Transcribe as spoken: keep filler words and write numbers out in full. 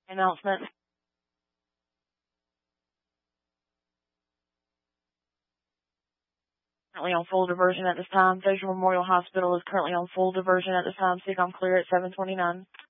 Announcement. Currently on full diversion at this time. Fraser Memorial Hospital is currently on full diversion at this time. C COM clear at seven twenty-nine.